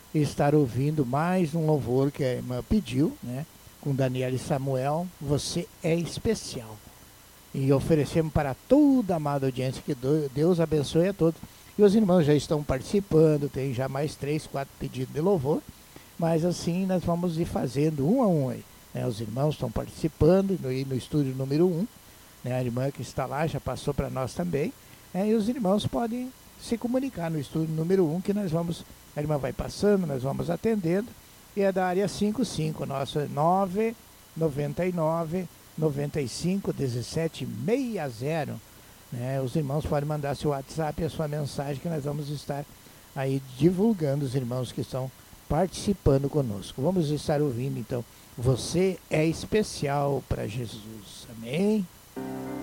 estar ouvindo mais um louvor que a irmã pediu, né? Com Daniela e Samuel, Você é Especial. E oferecemos para toda a amada audiência que Deus abençoe a todos. E os irmãos já estão participando, tem já mais 3, 4 pedidos de louvor, mas assim nós vamos ir fazendo um a um aí. Né? Os irmãos estão participando no estúdio número 1, né? A irmã que está lá já passou para nós também, e os irmãos podem se comunicar no estúdio número 1, que nós vamos, a irmã vai passando, nós vamos atendendo, e é da área 55, nossa 999 95 17 60, né? Os irmãos podem mandar seu WhatsApp e a sua mensagem, que nós vamos estar aí divulgando os irmãos que estão participando conosco. Vamos estar ouvindo então, Você é Especial para Jesus. Amém?